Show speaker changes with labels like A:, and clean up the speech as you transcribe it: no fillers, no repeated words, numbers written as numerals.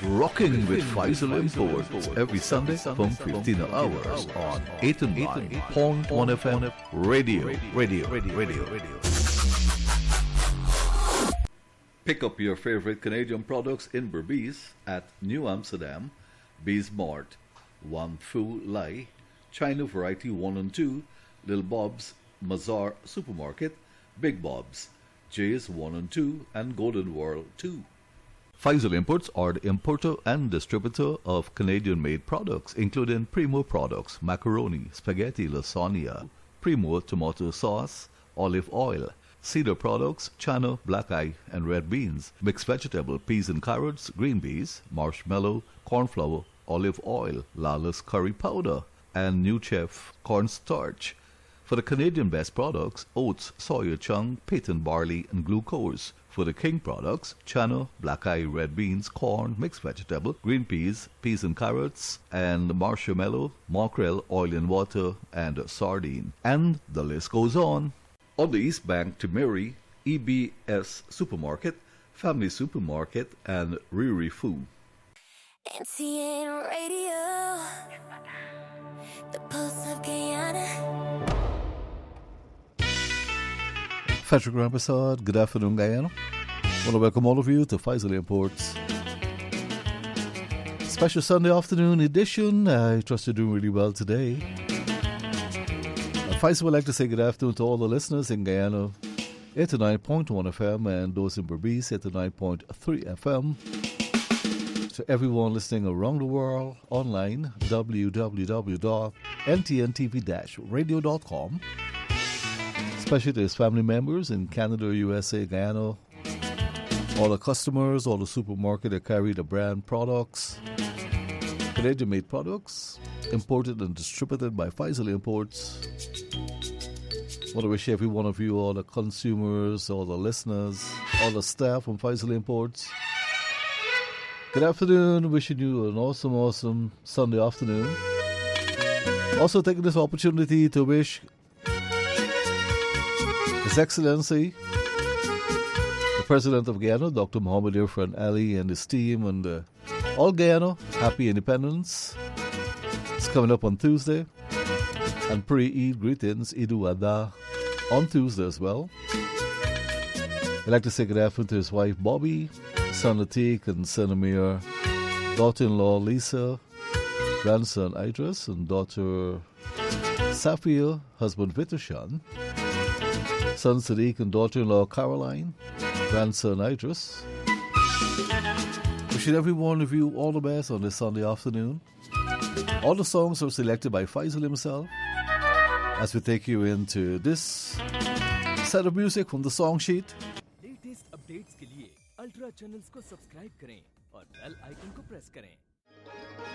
A: Rocking with Faisal Imports every Sunday from 15 hours on 8 and 9.1 FM Radio. Pick up your favorite Canadian products in Berbice at New Amsterdam, Bees Mart, Wan Phu Lai, China Variety 1 and 2, Little Bob's, Mazar Supermarket, Big Bob's, Jay's 1 and 2, and Golden World 2. Faisal Imports are the importer and distributor of Canadian-made products, including Primo products, macaroni, spaghetti, lasagna, Primo tomato sauce, olive oil, Cedar products, chana, black eye, and red beans, mixed vegetable, peas and carrots, green peas, marshmallow, cornflour, olive oil, Lala's curry powder, and New Chef cornstarch. For the Canadian best products, oats, soya chunk, patent barley, and glucose. For the King products, chana, black eye, red beans, corn, mixed vegetable, green peas, peas and carrots, and marshmallow, mackerel, oil and water, and sardine. And the list goes on. On the East Bank, Timeri, EBS Supermarket, Family Supermarket, and Riri Fu.
B: NCN Radio, the pulse of Guyana.
A: Patrick Rampersad, good afternoon, Guyana. I want to welcome all of you to Faisal Imports special Sunday afternoon edition. I trust you're doing really well today. Faisal would like to say good afternoon to all the listeners in Guyana, 89.1 FM, and those in Berbice, 89.3 FM. To everyone listening around the world, online, www.ntntv-radio.com. Especially to his family members in Canada, USA, Guyana, all the customers, all the supermarket that carry the brand products, Canadian-made products, imported and distributed by Faisal Imports. I want to wish every one of you, all the consumers, all the listeners, all the staff from Faisal Imports, good afternoon. Wishing you an awesome Sunday afternoon. Also taking this opportunity to wish His Excellency, the President of Guyana, Dr. Mohamed Irfan Ali, and his team, and all Guyana, happy independence. It's coming up on Tuesday. And pre-Eid greetings, Idu Adha, on Tuesday as well. I'd like to say good afternoon to his wife, Bobby, son Latik and son Amir, daughter-in-law, Lisa, grandson, Idris, and daughter, Safia, husband, Vitushan, son Sadiq and daughter-in-law Caroline, grandson Idris. Wishing every one of you all the best on this Sunday afternoon. All the songs are selected by Faisal himself as we take you into this set of music from the song sheet.
C: Latest updates के लिए Ultra Channels को subscribe करें और bell icon को press करें.